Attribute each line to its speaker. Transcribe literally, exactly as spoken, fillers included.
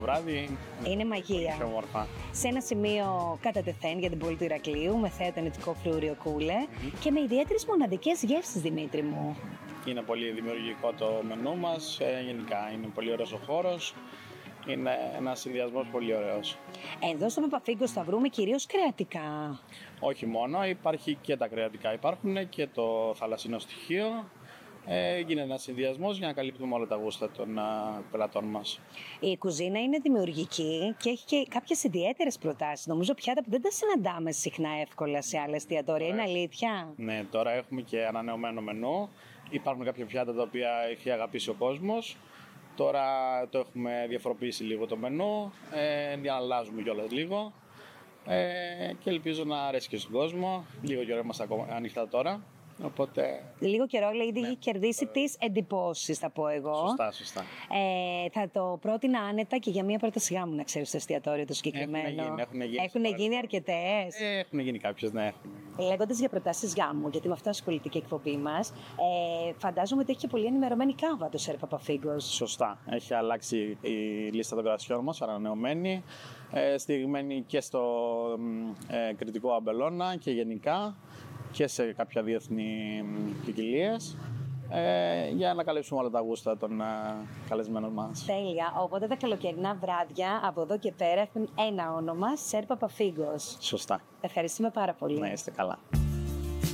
Speaker 1: Βράδυ
Speaker 2: Είναι μαγεία.
Speaker 1: πιο όμορφα.
Speaker 2: Σε ένα σημείο κατά τεθέν για την πόλη του Ηρακλείου, με θέα το νητικό φρούριο Κούλε
Speaker 1: Mm-hmm.
Speaker 2: και με ιδιαίτερες μοναδικές γεύσεις, Δημήτρη μου.
Speaker 1: Είναι πολύ δημιουργικό το μενού μας, ε, γενικά είναι πολύ ωραίος ο χώρος. Είναι ένας συνδυασμός πολύ ωραίος.
Speaker 2: Εδώ στο Παπαφίγκος θα βρούμε κυρίως κρεατικά.
Speaker 1: Όχι μόνο, υπάρχει και τα κρεατικά, υπάρχουν και το θαλασσινό στοιχείο. Ε, γίνεται ένας συνδυασμός για να καλύπτουμε όλα τα γούστα των α, πελατών μας.
Speaker 2: Η κουζίνα είναι δημιουργική και έχει και κάποιες ιδιαίτερες προτάσεις. Νομίζω πιάτα που δεν τα συναντάμε συχνά εύκολα σε άλλα εστιατόρια. Είναι αλήθεια?
Speaker 1: Ναι, τώρα έχουμε και ανανεωμένο μενού. Υπάρχουν κάποια πιάτα τα οποία έχει αγαπήσει ο κόσμος. Τώρα το έχουμε διαφοροποιήσει λίγο το μενού, ε, για να αλλάζουμε κιόλας λίγο. Ε, και ελπίζω να αρέσει και στον κόσμο. Λίγο καιρό είμαστε ακόμα ανοιχτά τώρα. Οπότε...
Speaker 2: Λίγο καιρό, λέει,
Speaker 1: Ναι.
Speaker 2: έχει κερδίσει τις εντυπώσεις, θα πω εγώ.
Speaker 1: Σωστά, σωστά.
Speaker 2: Ε, θα το πρότεινα άνετα και για μία πρόταση γάμου, να ξέρεις, στο εστιατόριο το συγκεκριμένο.
Speaker 1: Έχουν γίνει, έχουν γίνει.
Speaker 2: Έχουν γίνει αρκετές.
Speaker 1: Ε, έχουν γίνει κάποιες, ναι.
Speaker 2: Λέγοντας για προτάσεις γάμου, γιατί με αυτό ασχολείται και η εκπομπή μας, ε, φαντάζομαι ότι έχει και πολύ ενημερωμένη κάβα το Σερ Παπαφίγκος.
Speaker 1: Σωστά. Έχει αλλάξει η λίστα των κρασιών μας, ανανεωμένη, ε, στηριγμένη και στο ε, κριτικό αμπελώνα και γενικά και σε κάποια διεθνή ποικιλίες, ε, για να καλύψουμε όλα τα γούστα των ε, καλεσμένων μας.
Speaker 2: Τέλεια. Οπότε τα καλοκαιρινά βράδια από εδώ και πέρα έχουν ένα όνομα, Σερ Παπαφίγκος.
Speaker 1: Σωστά.
Speaker 2: Ευχαριστούμε πάρα πολύ.
Speaker 1: Να είστε καλά.